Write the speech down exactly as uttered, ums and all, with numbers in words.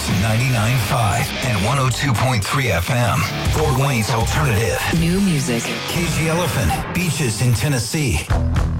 Sports ninety-nine point five and one oh two point three F M. Fort Wayne's alternative. New music. Cagey Elephant, Beaches in Tennessee.